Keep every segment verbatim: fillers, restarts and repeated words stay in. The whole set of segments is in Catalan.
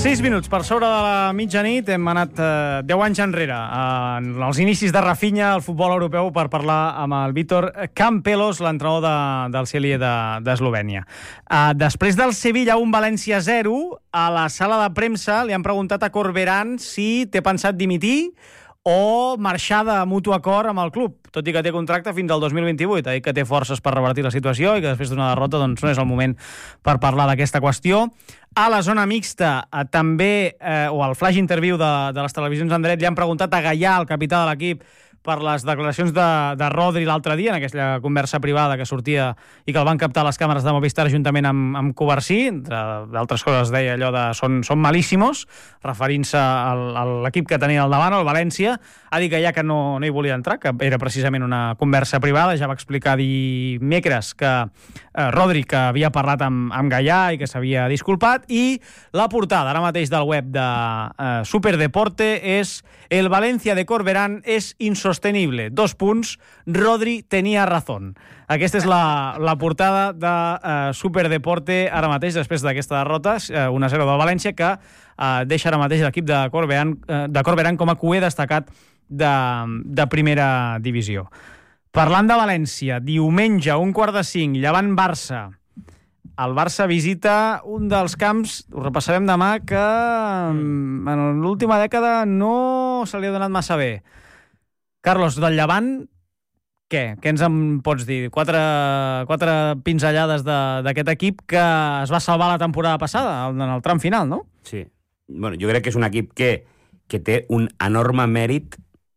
sis minuts per sobre de la mitjanit. Hem anat eh, deu anys enrere, eh, en els inicis de Rafinha al futbol europeu, per parlar amb el Vítor Campelos, l'entrenador de, del Celje d'Eslovènia. Eh, després del Sevilla un València zero, a la sala de premsa li han preguntat a Corberán si té pensat dimitir o marxar de mutu acord amb el club, tot i que té contracte fins al dos mil vint-i-vuit. Ha dit que té forces per revertir la situació i que després d'una derrota doncs, no és el moment per parlar d'aquesta qüestió. A la zona mixta, eh, també, eh, o al flash interview de, de les televisions en dret, li han preguntat a Gallà, el capità de l'equip, per les declaracions de, de Rodri l'altre dia, en aquesta conversa privada que sortia i que el van captar les càmeres de Movistar juntament amb, amb Covarsí. Entre d'altres coses deia allò de són, són malíssimos, referint-se al, a l'equip que tenia al davant, el València. Ha dit que ja que no, no hi volia entrar, que era precisament una conversa privada. Ja va explicar dimecres que eh, Rodri que havia parlat amb, amb Gallà i que s'havia disculpat. I la portada ara mateix del web de eh, Superdeporte és el València de Corberán és insostenible. Dos punts. Rodri tenia razón. Aquesta és la, la portada de uh, Superdeporte ara mateix, després d'aquesta derrota, uh, un a zero del València, que uh, deixa ara mateix l'equip de Corberán, uh, de Corberán com a cuer destacat de, de primera divisió. Parlant de València, diumenge, un quart de cinc, Llevant Barça. El Barça visita un dels camps, ho repassarem demà, que mm. en l'última dècada no se li ha donat massa bé. Carlos, del Llevant, què? Què ens en pots dir? Quatre, quatre pinzellades d'aquest equip que es va salvar la temporada passada, en el tram final, no? Sí. Bueno, jo crec que és un equip que, que té un enorme mèrit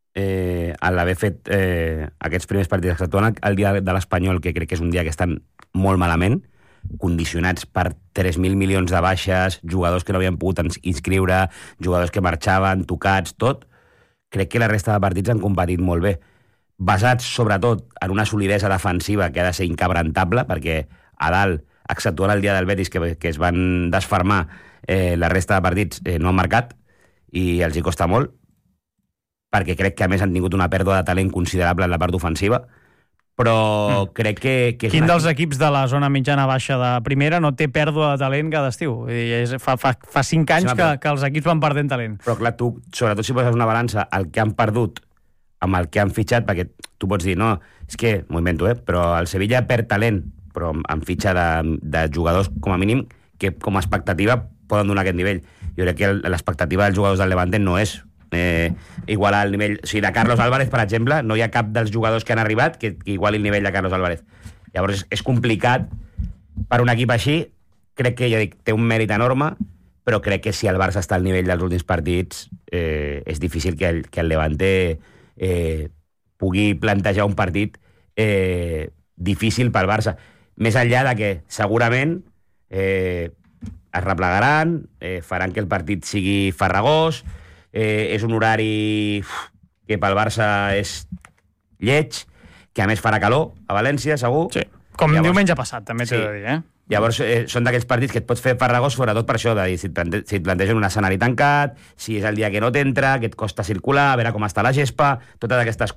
eh, a l'haver fet eh, aquests primers partits exceptuant el dia de l'Espanyol, que crec que és un dia que estan molt malament, condicionats per tres mil milions de baixes, jugadors que no havien pogut inscriure, jugadors que marxaven, tocats, tot. Crec que la resta de partits han competit molt bé, basats sobretot en una solidesa defensiva que ha de ser inquebrantable, perquè a dalt, exceptuant el dia del Betis, que, que es van desfermar, eh, la resta de partits eh, no han marcat i els hi costa molt, perquè crec que a més han tingut una pèrdua de talent considerable en la part ofensiva, però mm. crec que... que és Quin una... dels equips de la zona mitjana-baixa de primera no té pèrdua de talent cada estiu? I és, fa, fa, fa cinc anys sí, que, que els equips van perdent talent. Però clar, tu, sobretot si poses una balança el que han perdut amb el que han fitxat, perquè tu pots dir, no, és que, m'ho invento, eh, però el Sevilla perd talent, però amb fitxa de, de jugadors, com a mínim, que com a expectativa poden donar aquest nivell. Jo crec que l'expectativa dels jugadors del Levante no és eh, igualar el nivell... O sigui, de Carlos Álvarez, per exemple, no hi ha cap dels jugadors que han arribat que, que iguali el nivell de Carlos Álvarez. Llavors és, és complicat per un equip així. Crec que, ja dic, té un mèrit enorme, però crec que si el Barça està al nivell dels últims partits eh, és difícil que el, que el Levante eh, pugui plantejar un partit eh, difícil pel Barça. Més enllà de que segurament eh, es replegaran, eh, faran que el partit sigui farragós, eh, és un horari que pel Barça és lleig, que a més farà calor a València, segur. Sí, com llavors, diumenge passat, també t'he sí. de dir, eh? Llavors, eh, són d'aquells partits que et pots fer farragós, sobretot per això, de dir, si et, plante si et plantegen un escenari tancat, si és el dia que no t'entra, que et costa circular, a veure com està la gespa, totes aquestes